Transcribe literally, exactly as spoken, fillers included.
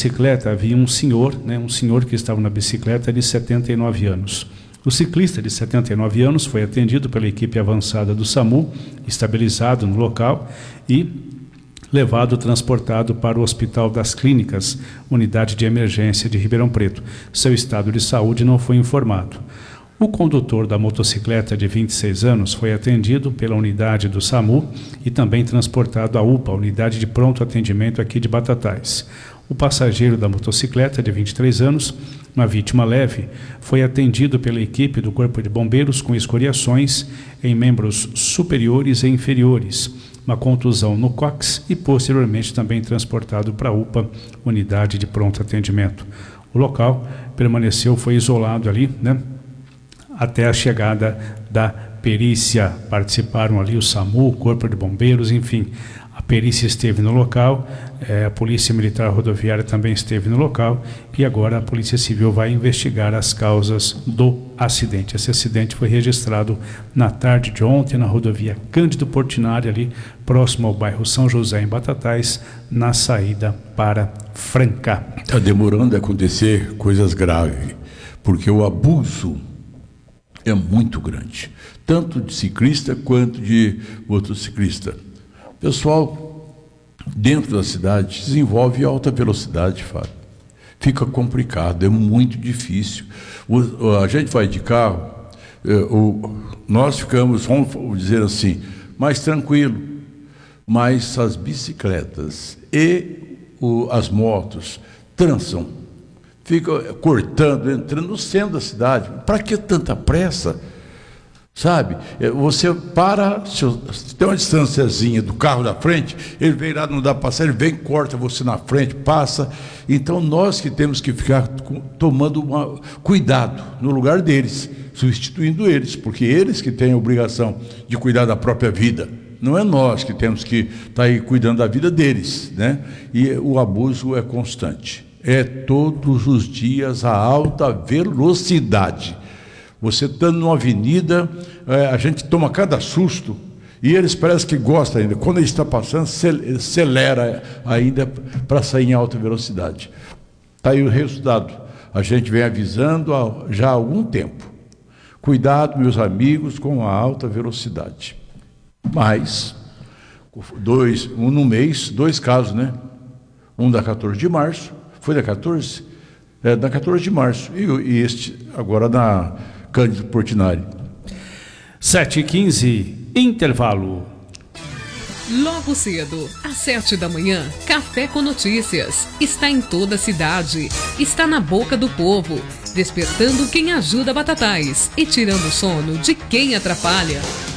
motocicleta havia um senhor, né, um senhor que estava na bicicleta de setenta e nove anos. O ciclista de setenta e nove anos foi atendido pela equipe avançada do SAMU, estabilizado no local e levado transportado para o Hospital das Clínicas, unidade de emergência de Ribeirão Preto. Seu estado de saúde não foi informado. O condutor da motocicleta de vinte e seis anos foi atendido pela unidade do SAMU e também transportado à U P A, unidade de pronto atendimento aqui de Batatais. O passageiro da motocicleta de vinte e três anos, uma vítima leve, foi atendido pela equipe do Corpo de Bombeiros com escoriações em membros superiores e inferiores, uma contusão no cóccix e posteriormente também transportado para a U P A, unidade de pronto atendimento. O local permaneceu, foi isolado ali, né, até a chegada da perícia. Participaram ali o SAMU, o Corpo de Bombeiros, enfim. A perícia esteve no local, eh, a Polícia Militar Rodoviária também esteve no local e agora a Polícia Civil vai investigar as causas do acidente. Esse acidente foi registrado na tarde de ontem na rodovia Cândido Portinari, ali próximo ao bairro São José, em Batatais, na saída para Franca. Está demorando a acontecer coisas graves, porque o abuso é muito grande, tanto de ciclista quanto de motociclista. Pessoal, dentro da cidade, desenvolve alta velocidade, Fábio. Fica complicado, é muito difícil. O, a gente vai de carro, é, o, nós ficamos, vamos dizer assim, mais tranquilo, mas as bicicletas e o, as motos trançam, ficam cortando, entrando no centro da cidade. Para que tanta pressa? Sabe? Você para, se tem uma distânciazinha do carro da frente, ele vem lá, não dá para passar, ele vem, corta você na frente, passa. Então nós que temos que ficar tomando uma, cuidado no lugar deles, substituindo eles, porque eles que têm a obrigação de cuidar da própria vida. Não é nós que temos que estar aí cuidando da vida deles, né? E o abuso é constante. É todos os dias a alta velocidade. Você estando numa avenida, é, a gente toma cada susto e eles parecem que gostam ainda. Quando ele está passando, acelera ainda para sair em alta velocidade. Está aí o resultado. A gente vem avisando há, já há algum tempo. Cuidado, meus amigos, com a alta velocidade. Mas, dois, um no mês, dois casos, né? Um da quatorze de março, foi da quatorze? É, da quatorze de março. E, e este agora na Cândido Portinari. sete e quinze, intervalo. Logo cedo, às sete da manhã, Café com Notícias. Está em toda a cidade. Está na boca do povo. Despertando quem ajuda Batatais e tirando o sono de quem atrapalha.